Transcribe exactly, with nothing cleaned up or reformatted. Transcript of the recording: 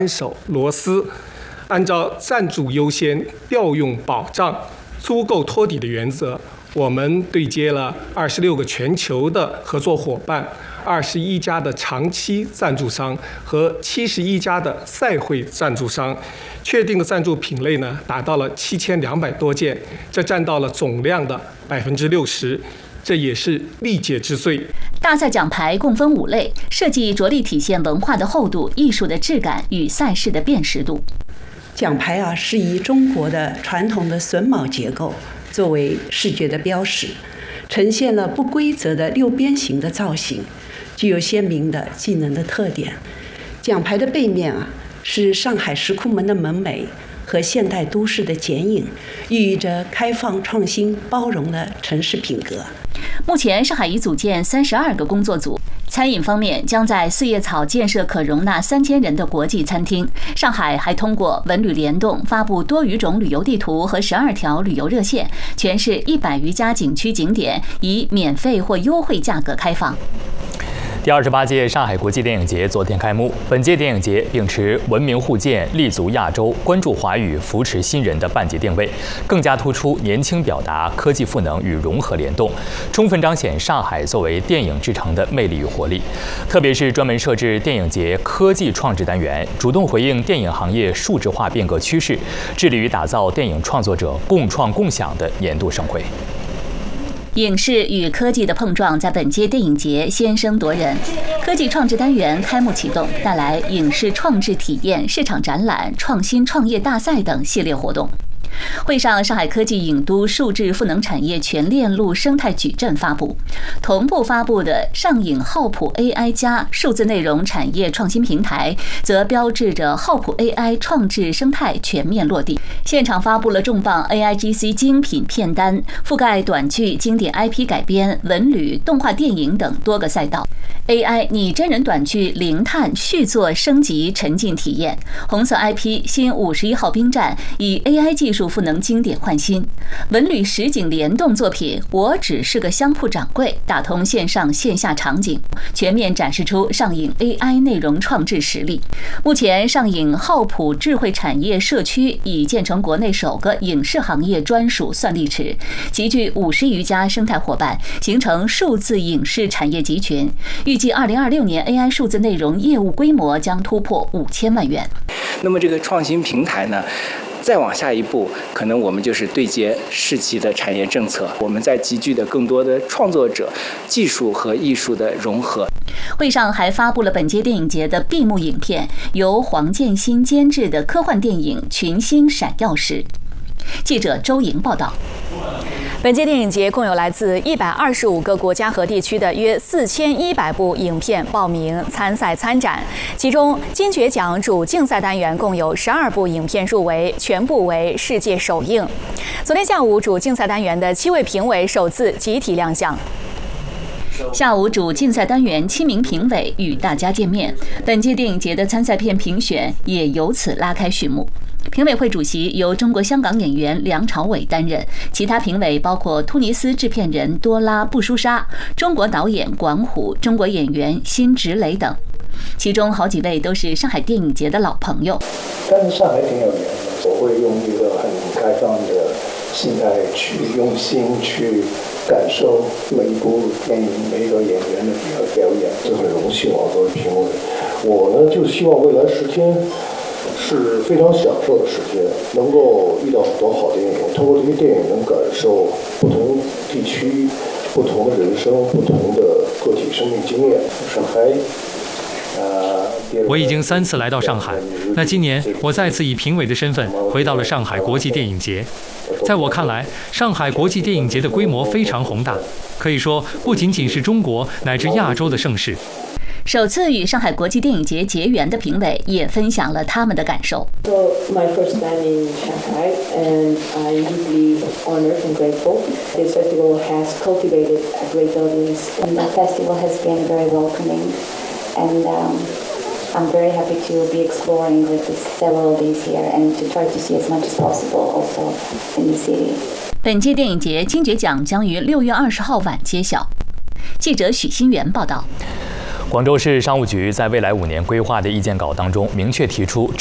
手螺丝，按照赞助优先、调用保障、足够托底的原则，我们对接了二十六个全球的合作伙伴，二十一家的长期赞助商和七十一家的赛会赞助商，确定的赞助品类呢达到了七千两百多件，这占到了总量的百分之六十。这也是历届之最。 大赛奖牌共分五类，设计着力体现文化的厚度、艺术的质感与赛事的辨识度。 奖牌啊，是以中国的传统的榫卯结构作为视觉的标识，呈现了不规则的六边形的造型，具有鲜明的技能的特点。奖牌的背面啊，是上海石库门的门楣和现代都市的剪影，寓意着开放、创新、包容的城市品格。 目前，上海已组建三十二个工作组。餐饮方面，将在四叶草建设可容纳三千人的国际餐厅。上海还通过文旅联动发布多语种旅游地图和十二条旅游热线，全市一百余家景区景点以免费或优惠价格开放。 第二十八届上海国际电影节昨天开幕。本届电影节秉持文明互鉴、立足亚洲、关注华语、扶持新人的半节定位，更加突出年轻表达、科技赋能与融合联动，充分彰显上海作为电影之城的魅力与活力。特别是专门设置电影节科技创制单元，主动回应电影行业数字化变革趋势，致力于打造电影创作者共创共享的年度盛会。 影视与科技的碰撞在本届电影节先声夺人。科技创制单元开幕启动，带来影视创制体验、市场展览、创新创业大赛等系列活动。会上，上海科技影都数字赋能产业全链路生态矩阵发布，同步发布的上影浩普 A I 加数字内容产业创新平台，则标志着浩普 A I 创制生态全面落地。现场发布了重磅 A I G C 精品片单，覆盖短剧、经典 I P 改编、文旅、动画电影等多个赛道。A I 拟真人短剧零碳续作升级沉浸体验，红色 I P 新五十一号兵站以 A I 技术赋能经典换新，文旅实景联动作品《我只是个香铺掌柜》打通线上线下场景，全面展示出上影 A I 内容创制实力。目前，上影浩普智慧产业社区已建成国内首个影视行业专属算力池，集聚五十余家生态伙伴，形成数字影视产业集群。预计二零二六年 A I 数字内容业务规模将突破五千万元。 那么这个创新平台呢？再往下一步，可能我们就是对接世纪的产业政策，我们在集聚的更多的创作者、技术和艺术的融合。 会上还发布了本届电影节的闭幕影片，由黄建新监制的科幻电影《群星闪耀时》。记者周莹报道。 本届电影节共有来自一百二十五个国家和地区的约四千一百部影片报名参赛参展，其中金爵奖主竞赛单元共有十二部影片入围，全部为世界首映。昨天下午，主竞赛单元的七位评委首次集体亮相。 下午，主竞赛单元七名评委与大家见面，本届电影节的参赛片评选也由此拉开序幕。评委会主席由中国香港演员梁朝伟担任，其他评委包括突尼斯制片人多拉布舒沙、中国导演管虎、中国演员辛芷蕾等，其中好几位都是上海电影节的老朋友。 但是上海挺有缘的，我会用一个很开放的心态去用心去感受每一部电影、每一个演员的表演，这很荣幸啊，作为评委。我呢就希望未来十天是非常享受的时间，能够遇到很多好电影，通过这些电影能感受不同地区、不同的人生、不同的个体生命经验。上海，呃， 我已经三次来到上海，那今年我再次以评委的身份回到了上海国际电影节。在我看来，上海国际电影节的规模非常宏大，可以说不仅仅是中国乃至亚洲的盛事。 首次与上海国际电影节结缘的评委也分享了他们的感受。 So my first time in Shanghai, and I'm deeply honored and grateful. This festival has cultivated a great audience, and the festival has been very welcoming. And um, I'm very happy to be exploring with this several days here and to try to see as much as possible also in the city. 本届电影节金爵奖将于六月二十号晚揭晓。记者许新元报道。 广州市商务局在未来五年规划的意见稿当中，明确提出